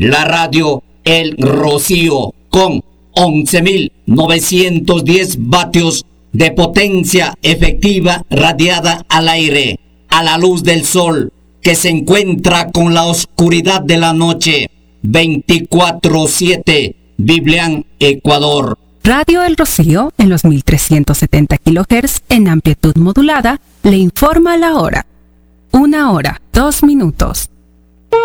la radio El Rocío, con 11.910 vatios de potencia efectiva radiada al aire, a la luz del sol, que se encuentra con la oscuridad de la noche, 24/7, Biblián, Ecuador. Radio El Rocío, en los 1370 kHz en amplitud modulada, le informa la hora. 1 hora, 2 minutos.